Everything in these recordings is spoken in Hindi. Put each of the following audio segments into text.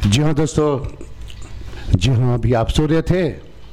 जी हाँ दोस्तों, जी हाँ, अभी आप सो रहे थे।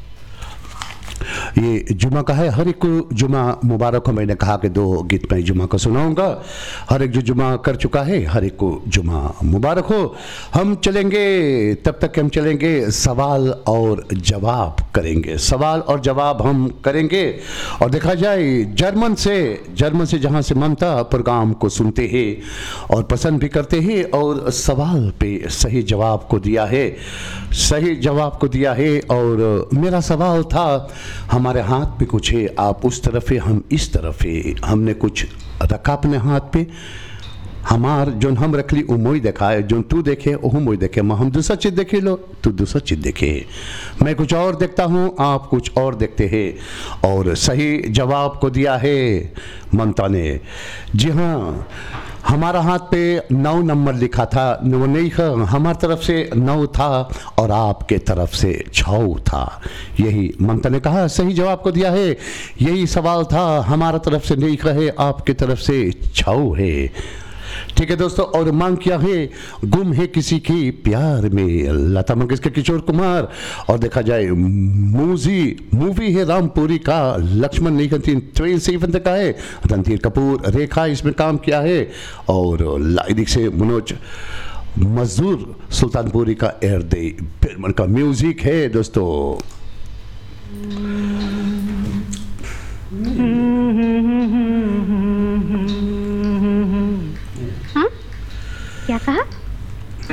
ये जुमा का है, हर एक को जुमा मुबारक हो। मैंने कहा कि 2 गीत मैं जुमा को सुनाऊंगा। हर एक जो जुमा कर चुका है, हर एक को जुमा मुबारक हो। हम चलेंगे, तब तक हम चलेंगे, सवाल और जवाब करेंगे। सवाल और जवाब हम करेंगे। और देखा जाए जर्मन से जहाँ से ममता प्रोग्राम को सुनते हैं और पसंद भी करते हैं, और सवाल पे सही जवाब को दिया है, सही जवाब को दिया है। और मेरा सवाल था, हमारे हाथ पे कुछ है, आप उस तरफ है, हम इस तरफ है। हमने कुछ रखा अपने हाथ पे, हमार जो हम रख ली वो मोई देखा है, जो तू देखे वो मोई देखे। हम दूसरा चीज़ देखे लो, तू दूसरा चीज़ देखे। मैं कुछ और देखता हूँ, आप कुछ और देखते हैं। और सही जवाब को दिया है ममता ने। जी हाँ, हमारा हाथ पे 9 नंबर लिखा था, वो नहीं था, हमारी तरफ से 9 था और आपके तरफ से 6 था। यही ममता ने कहा, सही जवाब को दिया है। यही सवाल था, हमारा तरफ से नहीं है, आपके तरफ से 6 है। ठीक है दोस्तों, और मांग किया है, गुम है किसी की प्यार में, लता मंगेशकर, किशोर कुमार। और देखा जाए मूवी है रामपुरी का, लक्ष्मण नहीं ट्रेन से का है, रणधीर कपूर, रेखा इसमें काम किया है। और लाइनिक से मनोज मजदूर, सुल्तानपुरी का एयर दे बर्मन का म्यूजिक है दोस्तों।